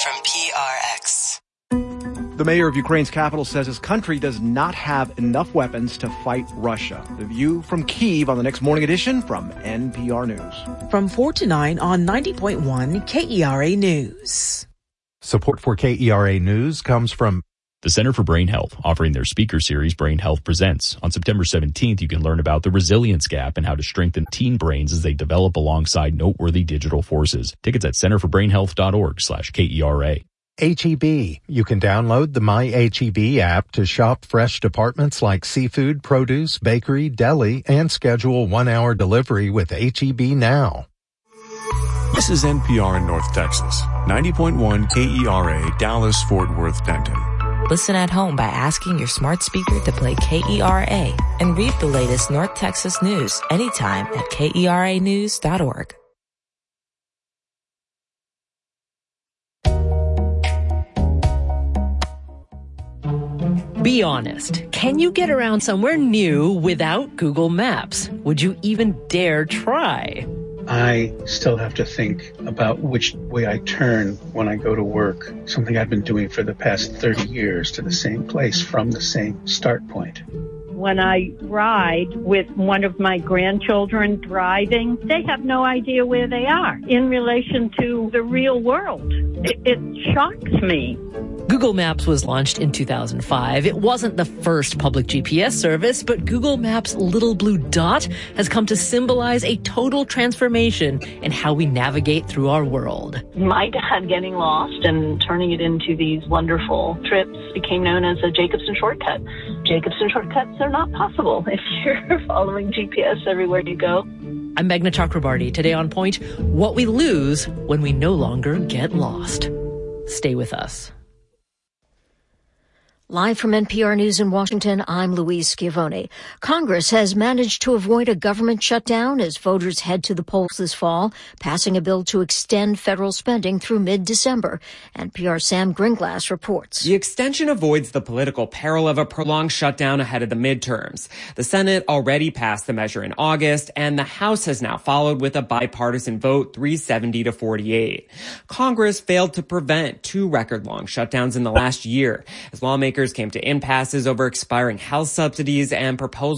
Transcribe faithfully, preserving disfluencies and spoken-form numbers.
from P R X. The mayor of Ukraine's capital says his country does not have enough weapons to fight Russia. The View from Kyiv on the next morning edition from N P R News. From four to nine on ninety point one K E R A News. Support for K E R A News comes from the Center for Brain Health, offering their speaker series Brain Health Presents. On September seventeenth, you can learn about the resilience gap and how to strengthen teen brains as they develop alongside noteworthy digital forces. Tickets at center for brain health dot org slash K E R A. H E B. You can download the My H E B app to shop fresh departments like seafood, produce, bakery, deli, and schedule one-hour delivery with H E B Now. This is N P R in North Texas, ninety point one K E R A, Dallas-Fort Worth-Denton. Listen at home by asking your smart speaker to play K E R A and read the latest North Texas news anytime at K E R A news dot org. Be honest. Can you get around somewhere new without Google Maps? Would you even dare try? I still have to think about which way I turn when I go to work, something I've been doing for the past thirty years, to the same place from the same start point. When I ride with one of my grandchildren driving, they have no idea where they are in relation to the real world. It, it shocks me. Google Maps was launched in two thousand five. It wasn't the first public G P S service, but Google Maps' little blue dot has come to symbolize a total transformation in how we navigate through our world. My dad getting lost and turning it into these wonderful trips became known as a Jacobson shortcut. Jacobson shortcuts are not possible if you're following G P S everywhere you go. I'm Meghna Chakrabarti. Today on Point, what we lose when we no longer get lost. Stay with us. Live from N P R News in Washington, I'm Louise Schiavone. Congress has managed to avoid a government shutdown as voters head to the polls this fall, passing a bill to extend federal spending through mid-December. N P R's Sam Gringlass reports. The extension avoids the political peril of a prolonged shutdown ahead of the midterms. The Senate already passed the measure in August, and the House has now followed with a bipartisan vote, three seventy to forty-eight. Congress failed to prevent two record-long shutdowns in the last year, as lawmakers came to impasses over expiring health subsidies and proposals